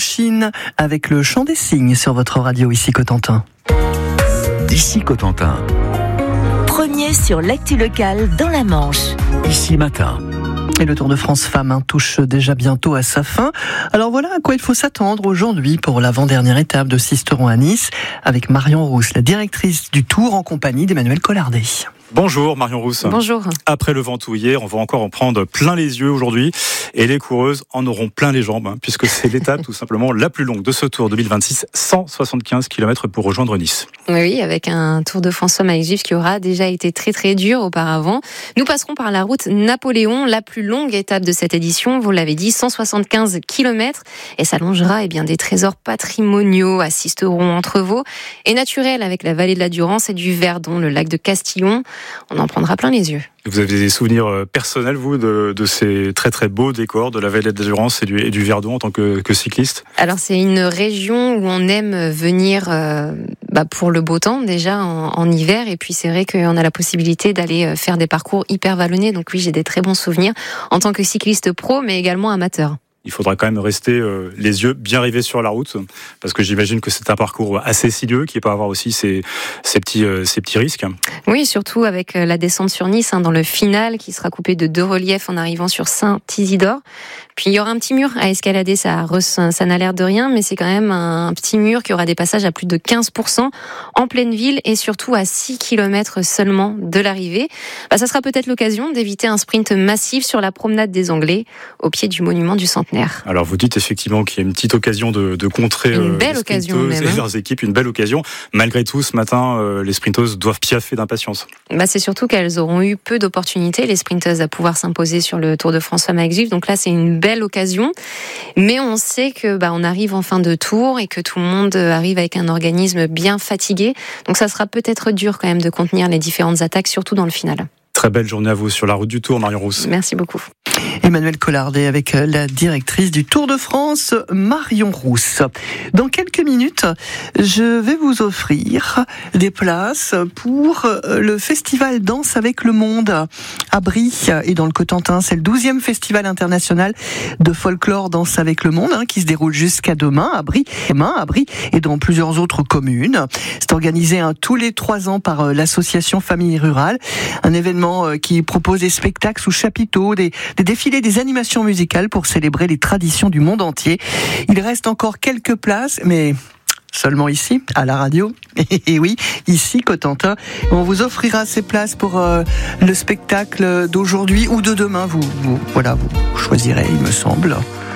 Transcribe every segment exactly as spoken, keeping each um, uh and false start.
Indochine avec le chant des cygnes sur votre radio ici Cotentin. Ici Cotentin. Premier sur l'actu locale dans la Manche. Ici Matin. Et le Tour de France Femmes hein, touche déjà bientôt à sa fin. Alors voilà à quoi il faut s'attendre aujourd'hui pour l'avant-dernière étape de Sisteron à Nice avec Marion Rousse, la directrice du Tour en compagnie d'Emmanuel Collardet. Bonjour Marion Rousse. Bonjour. Après le Ventoux hier, on va encore en prendre plein les yeux aujourd'hui et les coureuses en auront plein les jambes hein, puisque c'est l'étape tout simplement la plus longue de ce Tour deux mille vingt-six, cent soixante-quinze kilomètres pour rejoindre Nice. Oui, avec un Tour de France Femmes avec Gif qui aura déjà été très très dur auparavant. Nous passerons par la route Napoléon, la plus longue étape de cette édition, vous l'avez dit, cent soixante-quinze kilomètres et ça longera eh bien, des trésors patrimoniaux à Sisteron, Entrevaux et naturels avec la vallée de la Durance et du Verdon, le lac de Castillon. On en prendra plein les yeux. Vous avez des souvenirs personnels, vous, de, de ces très très beaux décors de la vallée de la Durance et du, et du Verdon en tant que, que cycliste? Alors c'est une région où on aime venir euh, bah pour le beau temps déjà en, en hiver et puis c'est vrai qu'on a la possibilité d'aller faire des parcours hyper vallonnés. Donc oui, j'ai des très bons souvenirs en tant que cycliste pro mais également amateur. Il faudra quand même rester euh, les yeux bien rivés sur la route, parce que j'imagine que c'est un parcours assez sinueux qui peut avoir aussi ses, ses, petits, euh, ses petits risques. Oui, surtout avec la descente sur Nice, hein, dans le final, qui sera coupé de deux reliefs en arrivant sur Saint-Isidore. Puis il y aura un petit mur à escalader, ça, ça n'a l'air de rien, mais c'est quand même un petit mur qui aura des passages à plus de quinze pour cent en pleine ville et surtout à six kilomètres seulement de l'arrivée. Bah, ça sera peut-être l'occasion d'éviter un sprint massif sur la promenade des Anglais, au pied du monument du Centenaire. Alors vous dites effectivement qu'il y a une petite occasion de, de contrer une euh, belle les occasion même, et hein. leurs équipes, une belle occasion. Malgré tout, ce matin, euh, les sprinteuses doivent piaffer d'impatience. Bah, c'est surtout qu'elles auront eu peu d'opportunités, les sprinteuses, à pouvoir s'imposer sur le Tour de France Femmes avec Gif. Donc là, c'est une belle occasion. Mais on sait que bah, on arrive en fin de tour et que tout le monde arrive avec un organisme bien fatigué. Donc ça sera peut-être dur quand même de contenir les différentes attaques, surtout dans le final. Très belle journée à vous sur la route du Tour, Marion Rousse. Merci beaucoup. Emmanuel Collardet avec la directrice du Tour de France, Marion Rousse. Dans quelques minutes, je vais vous offrir des places pour le festival Danse avec le Monde à Brie et dans le Cotentin. C'est le douzième festival international de folklore Danse avec le Monde hein, qui se déroule jusqu'à demain à Brie, demain à Brie et dans plusieurs autres communes. C'est organisé hein, tous les trois ans par l'association Famille Rurale, un événement euh, qui propose des spectacles sous chapiteaux, des, des défilés, des animations musicales pour célébrer les traditions du monde entier. Il reste encore quelques places, mais seulement ici, à la radio. Et oui, ici, Cotentin. On vous offrira ces places pour euh, le spectacle d'aujourd'hui ou de demain. Vous, vous, voilà, vous choisirez, il me semble.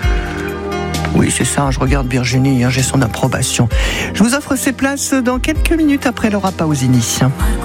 Oui, c'est ça, je regarde Virginie, hein, j'ai son approbation. Je vous offre ces places dans quelques minutes après Laura Pausini.